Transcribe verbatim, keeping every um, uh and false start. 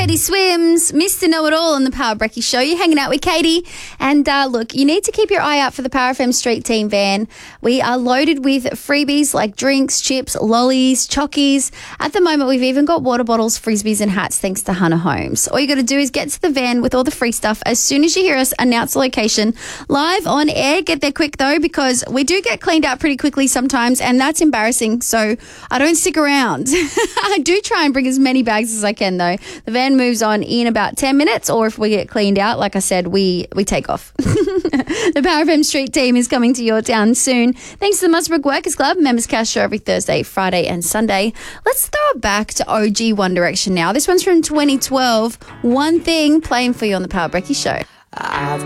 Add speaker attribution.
Speaker 1: Katie Swims, Mister Know-It-All on the Power Brekkie Show. You're hanging out with Katie. And uh, look, you need to keep your eye out for the Power F M Street Team van. We are loaded with freebies like drinks, chips, lollies, chockies. At the moment, we've even got water bottles, frisbees and hats thanks to Hunter Homes. All you got to do is get to the van with all the free stuff. As soon as you hear us announce the location live on air, get there quick though, because we do get cleaned out pretty quickly sometimes, and that's embarrassing. So I don't stick around. I do try and bring as many bags as I can though. The van moves on in about ten minutes, or if we get cleaned out, like I said, we, we take off. The Power F M Street Team is coming to your town soon. Thanks to the Musbrook Workers Club. Members Cash Show every Thursday, Friday and Sunday. Let's throw it back to O G One Direction now. This one's from twenty twelve. One Thing, playing for you on the Power Brekkie Show.
Speaker 2: I've